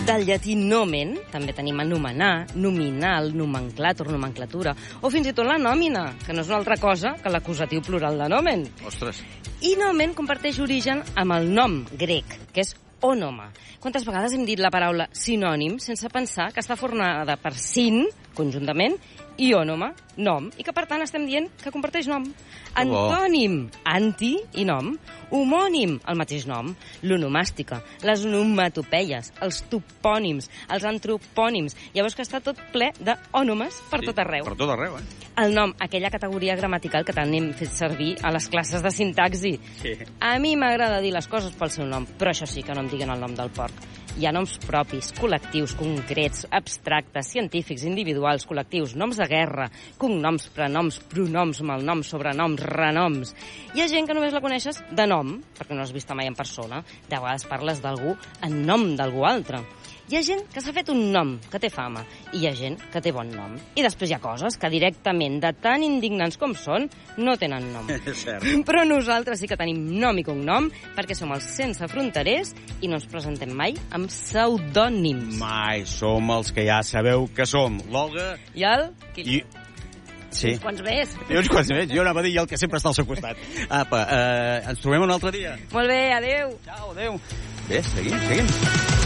Del llatí nomen, també tenim anomenar, nominal, nomenclàtor, nomenclatura, o fins i tot la nòmina, que no és una altra cosa que l'acusatiu plural de nomen. Ostres. I nomen comparteix origen amb el nom grec, que és ònoma. Quantes vegades hem dit la paraula sinònim sense pensar que està formada per sin, conjuntament, i ònoma, nom, i que per tant estem dient que comparteix nom. Antònim, anti i nom. Homònim, el mateix nom. L'onomàstica, les onomatopeies, els topònims, els antropònims. Ja veus que està tot ple d'ònomes per tot arreu. Per tot arreu, El nom, aquella categoria gramatical que tant hem fet servir a les classes de sintaxi. Sí. A mi m'agrada dir les coses pel seu nom, però això sí que no em diguin el nom del porc. Hi ha noms propis, col·lectius, concrets, abstractes, científics, individuals, col·lectius, noms de guerra, cognoms, prenoms, pronoms, malnoms, sobrenoms, renoms. Hi ha gent que només la coneixes de nom, perquè no l'has vista mai en persona. De vegades parles d'algú en nom d'algú altre. Hi ha gent que s'ha fet un nom, que té fama, i hi ha gent que té bon nom. I després hi ha coses que directament, de tan indignants com són, no tenen nom. És cert. Però nosaltres sí que tenim nom i cognom, perquè som els sense fronterers i no ens presentem mai amb pseudònims. Mai som els que ja sabeu que som. L'Olga... I el... I... Sí. Uns quants més. I uns quants més. Jo anava a dir el que sempre està al seu costat. Apa, ens trobem un altre dia. Molt bé, adéu. Ciao, adéu. Bé, seguim.